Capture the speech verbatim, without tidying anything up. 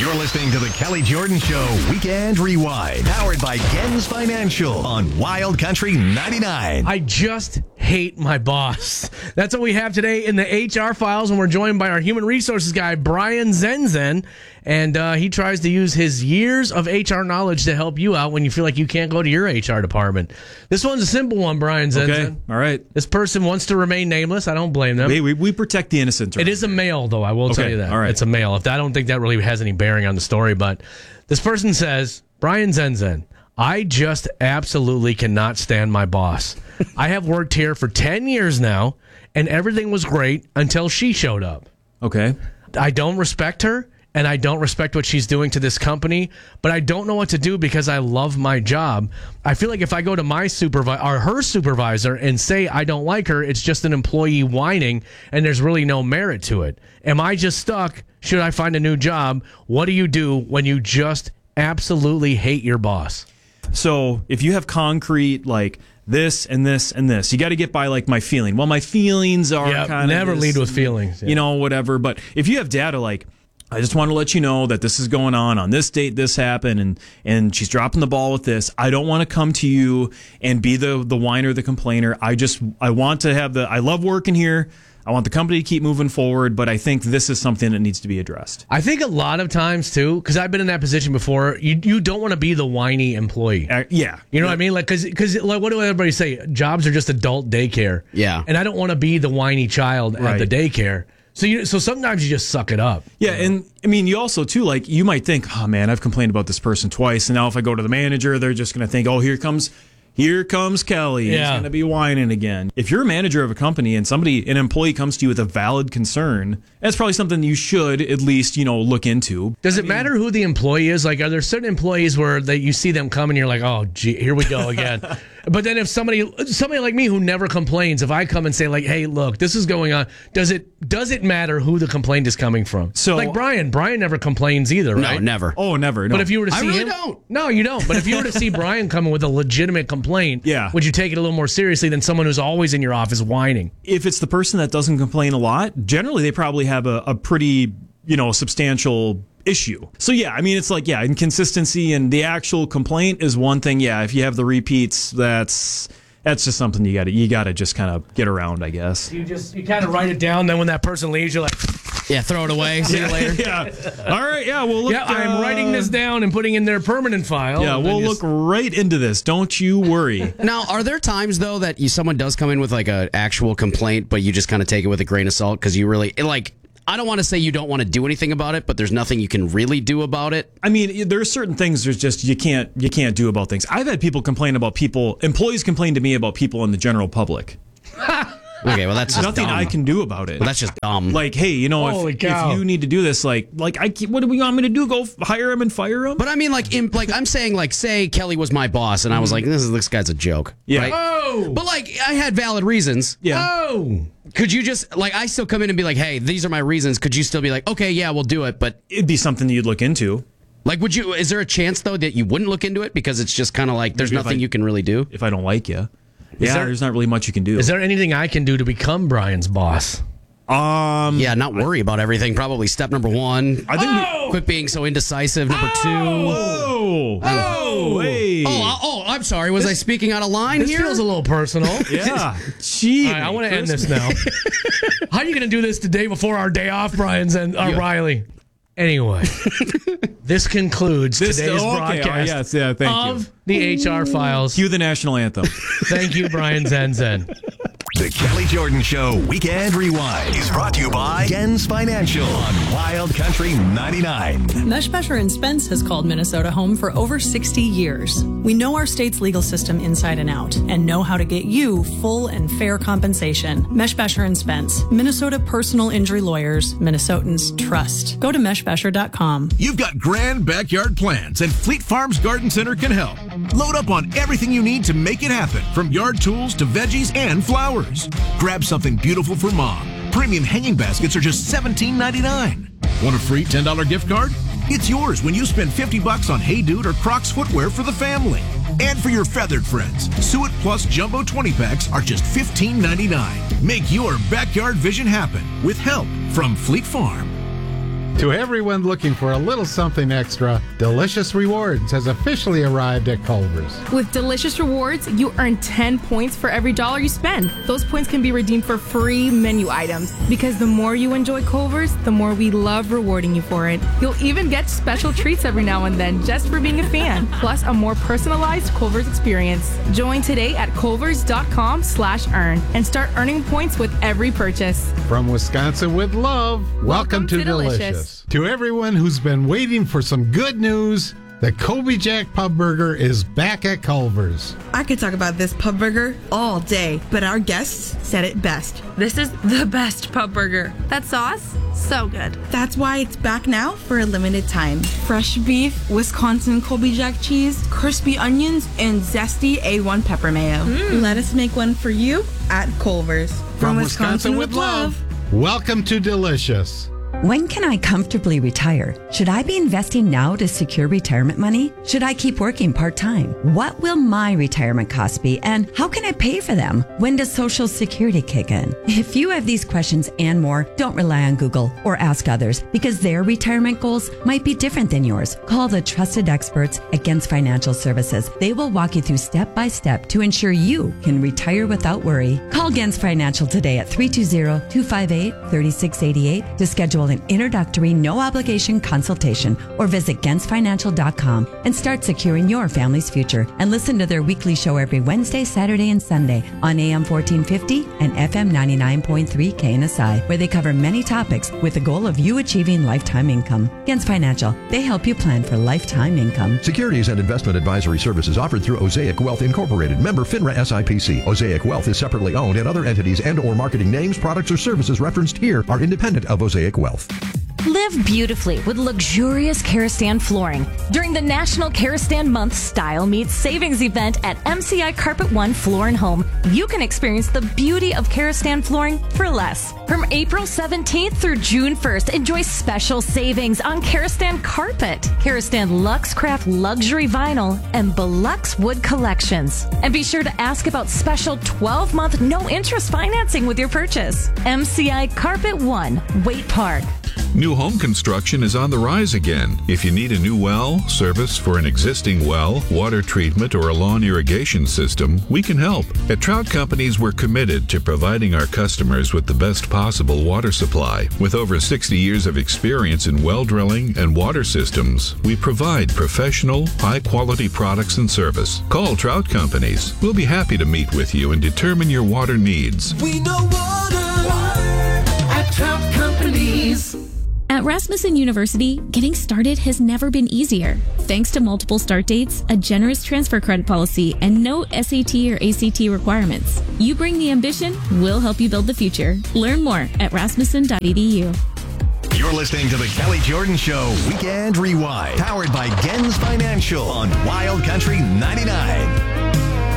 You're listening to the Kelly Jordan Show Weekend Rewind, powered by Gens Financial on Wild Country ninety-nine. I just hate my boss. That's what we have today in the H R files, and we're joined by our human resources guy, Brian Zenzen. And uh, he tries to use his years of H R knowledge to help you out when you feel like you can't go to your H R department. This one's a simple one, Brian Zenzen. Okay, all right. This person wants to remain nameless. I don't blame them. We, we, we protect the innocent. It is a male, though. I will okay, tell you that. All right. It's a male. If I don't think that really has any bearing on the story, but this person says, Brian Zenzen, I just absolutely cannot stand my boss. I have worked here for ten years now, and everything was great until she showed up. Okay. I don't respect her, and I don't respect what she's doing to this company, but I don't know what to do because I love my job. I feel like if I go to my supervisor or her supervisor and say I don't like her, it's just an employee whining, and there's really no merit to it. Am I just stuck? Should I find a new job? What do you do when you just absolutely hate your boss? So if you have concrete, like this and this and this, you got to get by like my feeling. Well, my feelings are yep, kind of never lead with feelings. Yeah. You know, whatever. But if you have data like, I just want to let you know that this is going on. On this date, this happened, and, and she's dropping the ball with this. I don't want to come to you and be the, the whiner, the complainer. I just, I want to have the, I love working here. I want the company to keep moving forward, but I think this is something that needs to be addressed. I think a lot of times, too, because I've been in that position before, you you don't want to be the whiny employee. Uh, yeah. You know yeah. what I mean? Like, because like, what do everybody say? Jobs are just adult daycare. Yeah. And I don't want to be the whiny child right. at the daycare. So you, so sometimes you just suck it up. Yeah, you know? And I mean, you also, too, like, you might think, oh, man, I've complained about this person twice, and now if I go to the manager, they're just going to think, oh, here comes... Here comes Kelly. Yeah. He's going to be whining again. If you're a manager of a company and somebody, an employee comes to you with a valid concern, that's probably something you should at least, you know, look into. Does I it mean, matter who the employee is? Like, are there certain employees where that you see them come and you're like, oh, gee, here we go again. But then if somebody, somebody like me who never complains, if I come and say like, hey, look, this is going on, does it does it matter who the complaint is coming from? So, like Brian, Brian never complains either, right? No, never. Oh, never. No. But if you were to see I really him, don't. No, you don't. But if you were to see Brian coming with a legitimate complaint, yeah. would you take it a little more seriously than someone who's always in your office whining? If it's the person that doesn't complain a lot, generally they probably have a, a pretty, you know, substantial issue. So yeah, I mean, it's like, yeah, inconsistency and the actual complaint is one thing. Yeah, if you have the repeats, that's that's just something you got to you got to just kind of get around, I guess. You just you kind of write it down. Then when that person leaves, you're like, yeah, throw it away. See you later. Yeah. All right. Yeah. Well, look. Yeah, I'm uh, writing this down and putting in their permanent file. Yeah, we'll look right into this. Don't you worry. Now, are there times though that you someone does come in with like an actual complaint, but you just kind of take it with a grain of salt because you really like? I don't want to say you don't want to do anything about it, but there's nothing you can really do about it. I mean, there are certain things there's just you can't you can't do about things. I've had people complain about people, employees complain to me about people in the general public. Okay, well that's There's just nothing dumb. I can do about it. Well, that's just dumb. Like, hey, you know, Holy if, cow. if you need to do this, like, like I, what do we want me to do? Go f- hire him and fire him? But I mean, like, in, like I'm saying, like, say Kelly was my boss, and I was like, this is this guy's a joke. Yeah. Right? Oh, But like, I had valid reasons. Yeah. oh. Could you just like I still come in and be like, hey, these are my reasons? Could you still be like, okay, yeah, we'll do it, but It'd be something you'd look into like, would you? Is there a chance though that you wouldn't look into it because it's just kind of like there's Maybe if nothing I- you can really do? if I don't like you. Yeah, there- there's not really much you can do. Is there anything I can do to become Brian's boss? um, Yeah, not worry about everything. Probably step number one. I think. Oh! We, Quit being so indecisive. Number two. oh, Oh! hey, Oh, uh, oh, I'm sorry. Was I speaking out of line This here? feels a little personal. yeah. Gee, All right, I want to end this now. How are you going to do this the day before our day off, Brian's and uh, Riley? Anyway, this concludes This- today's oh, okay. broadcast Oh, yes, yeah, thank of you. the H R Files. Cue the national anthem. Thank you, Brian Zenzen. The Kelly Jordan Show Weekend Rewind is brought to you by Gens Financial on Wild Country ninety-nine. Meshbesher and Spence has called Minnesota home for over sixty years. We know our state's legal system inside and out and know how to get you full and fair compensation. Meshbesher and Spence, Minnesota personal injury lawyers, Minnesotans trust. Go to meshbesher dot com. You've got grand backyard plans, and Fleet Farms Garden Center can help. Load up on everything you need to make it happen, from yard tools to veggies and flowers. Grab something beautiful for mom. Premium hanging baskets are just seventeen ninety-nine. Want a free ten dollars gift card? It's yours when you spend fifty bucks on Hey Dude or Crocs footwear for the family. And for your feathered friends, Suet Plus Jumbo twenty packs are just fifteen ninety-nine. Make your backyard vision happen with help from Fleet Farm. To everyone looking for a little something extra, Delicious Rewards has officially arrived at Culver's. With Delicious Rewards, you earn ten points for every dollar you spend. Those points can be redeemed for free menu items. Because the more you enjoy Culver's, the more we love rewarding you for it. You'll even get special treats every now and then just for being a fan, plus a more personalized Culver's experience. Join today at culvers.com slash earn and start earning points with every purchase. From Wisconsin with love, welcome, welcome to, to Delicious. Delicious. To everyone who's been waiting for some good news, the Colby Jack Pub Burger is back at Culver's. I could talk about this pub burger all day, but our guests said it best. This is the best pub burger. That sauce, so good. That's why it's back now for a limited time. Fresh beef, Wisconsin Colby Jack cheese, crispy onions, and zesty A one pepper mayo. Mm. Let us make one for you at Culver's. From, From Wisconsin, Wisconsin with love, welcome to Delicious. When can I comfortably retire? Should I be investing now to secure retirement money? Should I keep working part-time? What will my retirement costs be, and how can I pay for them? When does Social Security kick in? If you have these questions and more, don't rely on Google or ask others, because their retirement goals might be different than yours. Call the trusted experts at Gens Financial Services. They will walk you through step by step to ensure you can retire without worry. Call Gens Financial today at three two zero, two five eight, three six eight eight to schedule an introductory no-obligation consultation, or visit gens financial dot com and start securing your family's future. And listen to their weekly show every Wednesday, Saturday, and Sunday on A M fourteen fifty and F M ninety-nine point three K N S I, where they cover many topics with the goal of you achieving lifetime income. Gens Financial, they help you plan for lifetime income. Securities and investment advisory services offered through Osaic Wealth Incorporated, member FINRA S I P C. Osaic Wealth is separately owned, and other entities and or marketing names, products, or services referenced here are independent of Osaic Wealth. Live beautifully with luxurious Karastan flooring. During the National Karastan Month Style Meets Savings event at M C I Carpet One Floor and Home, you can experience the beauty of Karastan flooring for less. From April seventeenth through June first, enjoy special savings on Karastan carpet, Karastan Luxcraft luxury vinyl, and Belux wood collections. And be sure to ask about special twelve-month no-interest financing with your purchase. M C I Carpet One, Waite Park. New home construction is on the rise again. If you need a new well, service for an existing well, water treatment, or a lawn irrigation system, we can help. At Trout Companies, we're committed to providing our customers with the best possible water supply. With over sixty years of experience in well drilling and water systems, we provide professional, high-quality products and service. Call Trout Companies. We'll be happy to meet with you and determine your water needs. We know water, water at Trout Companies. At Rasmussen University, getting started has never been easier. Thanks to multiple start dates, a generous transfer credit policy, and no S A T or A C T requirements. You bring the ambition, we'll help you build the future. Learn more at rasmussen dot e d u. You're listening to the Kelly Jordan Show Weekend Rewind, powered by Gens Financial on Wild Country ninety-nine.